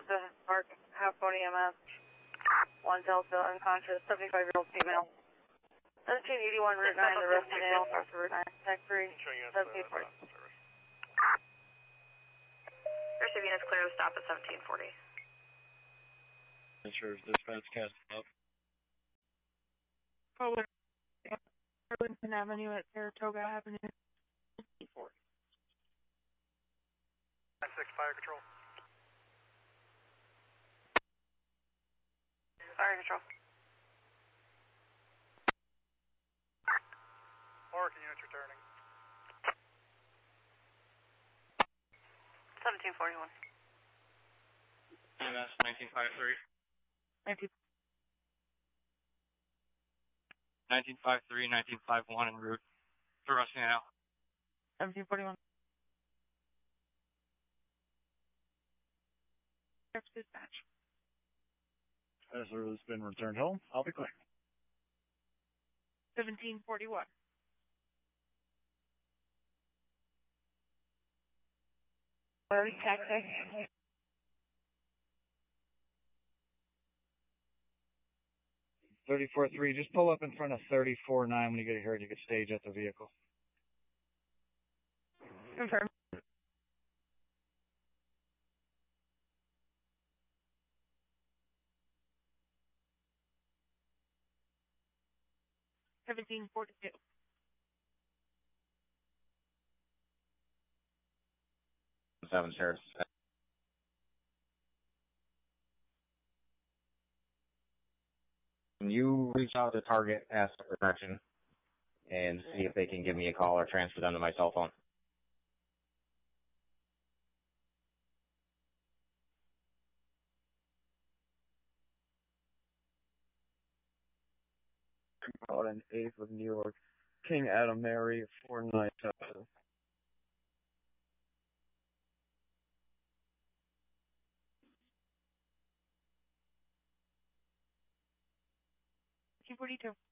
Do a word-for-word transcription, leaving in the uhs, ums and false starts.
The Park, half forty E M S, one Delta, unconscious, seventy-five-year-old female. seventeen eighty-one Route nine, the rest of Dale, north of Route nine, tech three, seventeen forty. Receive units clear to stop at seventeen forty. Ensure dispatch cast up. Forward, Arlington Avenue at Saratoga Avenue. nine six Fire Control. Fire Control. Oregon units returning. seventeen forty-one. E M S nineteen fifty-three. nineteen fifty-three, nineteen fifty-one en route to Rusty now. seventeen forty-one. Dispatch. As the route has been returned home, I'll be clear. seventeen forty-one. Where taxi? thirty-four three, just pull up in front of thirty-four nine when you get here and you can stage at the vehicle. Confirm. seventeen forty-two. Seven sheriffs. Can you reach out to Target, ask for protection, and see if they can give me a call or transfer them to my cell phone? Out in eighth of New York, King Adam Mary, four nine seven. forty-two.